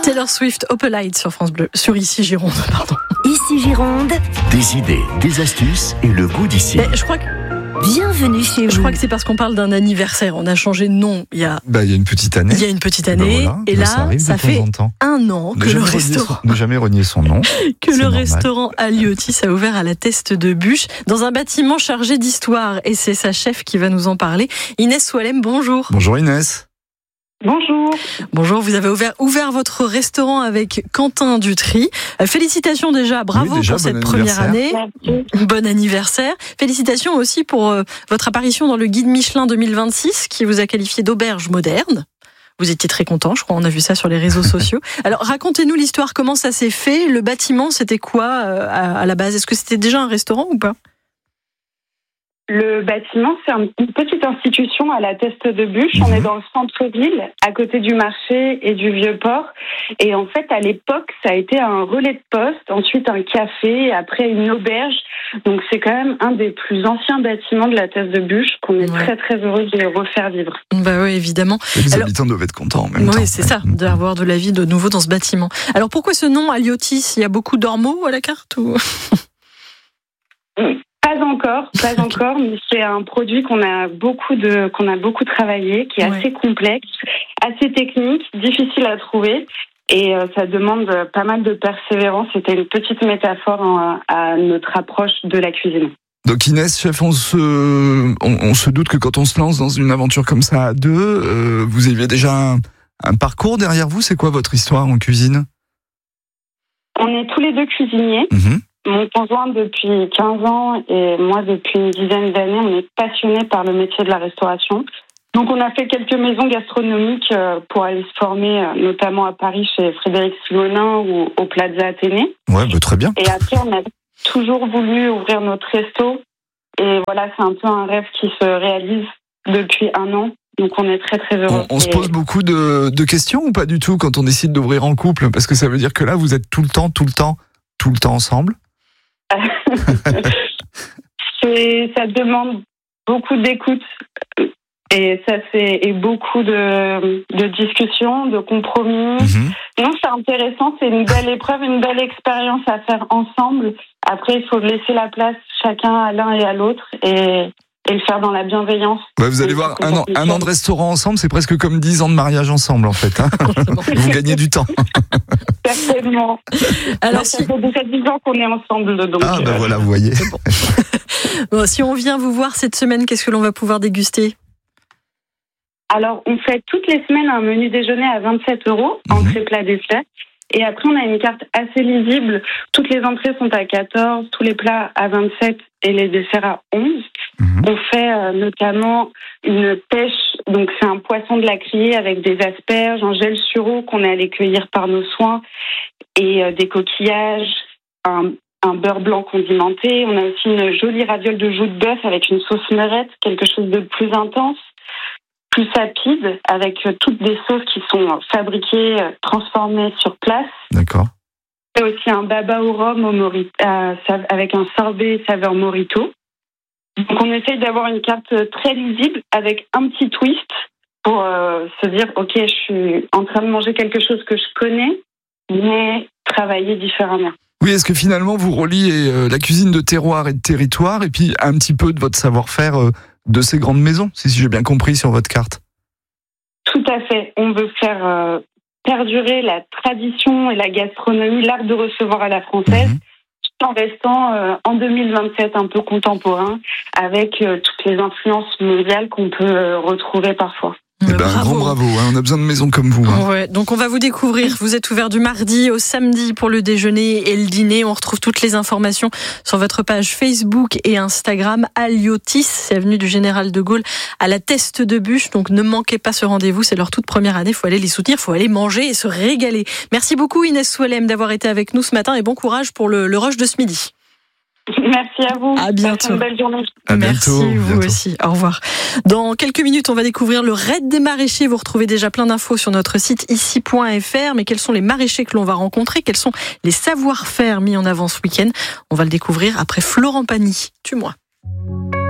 Taylor Swift, Opalite sur France Bleu, sur Ici Gironde, pardon. Ici Gironde, Des idées, des astuces et le goût d'ici. Je crois que bienvenue chez vous. Je crois que c'est parce qu'on parle d'un anniversaire. On a changé de nom il y a une petite année. Il y a une petite année. Voilà, et là, ça fait un an que le restaurant... Ne jamais renier son nom. Que le restaurant Aliotis a ouvert à la Teste de Bûche, dans un bâtiment chargé d'histoire. Et c'est sa chef qui va nous en parler. Inès Soualem, bonjour. Bonjour Inès. Bonjour. Bonjour, vous avez ouvert votre restaurant avec Quentin Dutry. Félicitations déjà, bravo pour cette première année. Bon anniversaire. Félicitations aussi pour votre apparition dans le guide Michelin 2026 qui vous a qualifié d'auberge moderne. Vous étiez très content, je crois, on a vu ça sur les réseaux sociaux. Alors racontez-nous l'histoire, comment ça s'est fait? Le bâtiment, c'était quoi à la base? Est-ce que c'était déjà un restaurant ou pas? Le bâtiment, c'est une petite institution à la Teste de Bûche. On est dans le centre-ville, à côté du marché et du Vieux-Port. Et en fait, à l'époque, ça a été un relais de poste, ensuite un café, après une auberge. Donc c'est quand même un des plus anciens bâtiments de la Teste de Bûche qu'on est très très heureux de refaire vivre. Bah oui, évidemment. Et les habitants doivent être contents en même temps. Oui, c'est ça, d'avoir de la vie de nouveau dans ce bâtiment. Alors pourquoi ce nom Aliotis? Il y a beaucoup d'ormeaux à la carte ou... Pas encore, mais c'est un produit qu'on a beaucoup travaillé, qui est assez complexe, assez technique, difficile à trouver, et ça demande pas mal de persévérance. C'était une petite métaphore à notre approche de la cuisine. Donc Inès, chef, on se doute que quand on se lance dans une aventure comme ça à deux, vous aviez déjà un parcours derrière vous. C'est quoi votre histoire en cuisine? On est tous les deux cuisiniers. Mon conjoint depuis 15 ans et moi depuis une dizaine d'années, on est passionnés par le métier de la restauration. Donc on a fait quelques maisons gastronomiques pour aller se former, notamment à Paris chez Frédéric Simonin ou au Plaza Athénée. Ouais, très bien. Et après, on a toujours voulu ouvrir notre resto. Et voilà, c'est un peu un rêve qui se réalise depuis un an. Donc on est très très heureux. On se pose beaucoup de questions ou pas du tout quand on décide d'ouvrir en couple? Parce que ça veut dire que là, vous êtes tout le temps ensemble. Ça demande beaucoup d'écoute et beaucoup de discussions, de compromis. Non, c'est intéressant, c'est une belle épreuve, une belle expérience à faire ensemble. Après, il faut laisser la place chacun à l'un et à l'autre et le faire dans la bienveillance. Ouais, vous allez voir, un an de restaurant ensemble, c'est presque comme 10 ans de mariage ensemble, en fait. Hein. Vous gagnez du temps. Certainement. Alors, ça fait déjà 10 ans qu'on est ensemble. Donc, voilà, vous voyez. Bon, si on vient vous voir cette semaine, qu'est-ce que l'on va pouvoir déguster? Alors, on fait toutes les semaines un menu déjeuner à 27 €, entrée, plat, dessert. Et après, on a une carte assez lisible. Toutes les entrées sont à 14, tous les plats à 27 et les desserts à 11. On fait notamment une pêche, donc c'est un poisson de la criée avec des asperges, un gel sur eau qu'on est allé cueillir par nos soins et des coquillages, un beurre blanc condimenté. On a aussi une jolie raviole de joue de bœuf avec une sauce meurette, quelque chose de plus intense, plus rapide, avec toutes des sauces qui sont fabriquées, transformées sur place. D'accord. Et aussi un baba au rhum avec un sorbet saveur mojito. Donc on essaye d'avoir une carte très lisible avec un petit twist pour se dire ok, je suis en train de manger quelque chose que je connais, mais travailler différemment. Oui, est-ce que finalement vous reliez la cuisine de terroir et de territoire et puis un petit peu de votre savoir-faire de ces grandes maisons, si j'ai bien compris sur votre carte? Tout à fait. On veut faire perdurer la tradition et la gastronomie, l'art de recevoir à la française, tout en restant en 2027 un peu contemporain, avec toutes les influences mondiales qu'on peut retrouver parfois. Un grand bravo, hein, on a besoin de maisons comme vous. Hein. Ouais, donc on va vous découvrir. Vous êtes ouvert du mardi au samedi pour le déjeuner et le dîner. On retrouve toutes les informations sur votre page Facebook et Instagram. Aliotis, c'est avenue du Général de Gaulle à la Teste de Bûche. Donc ne manquez pas ce rendez-vous, c'est leur toute première année. Il faut aller les soutenir, il faut aller manger et se régaler. Merci beaucoup Inès Soualem d'avoir été avec nous ce matin et bon courage pour le rush de ce midi. Merci à vous. À bientôt. Passez une belle journée. Merci, vous aussi. Au revoir. Dans quelques minutes, on va découvrir le raid des maraîchers. Vous retrouvez déjà plein d'infos sur notre site ici.fr. Mais quels sont les maraîchers que l'on va rencontrer? Quels sont les savoir-faire mis en avant ce week-end? On va le découvrir après Florent Pagny. Tue-moi.